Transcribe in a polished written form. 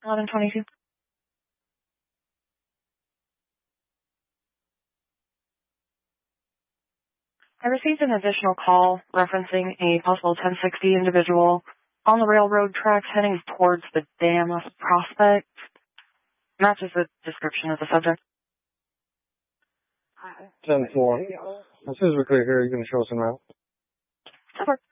1122. I received an additional call referencing a possible 1060 individual on the railroad tracks heading towards the dam of Prospect. Matches the description of the subject. 10-4. As soon as we're clear here, you can show us en route. That works.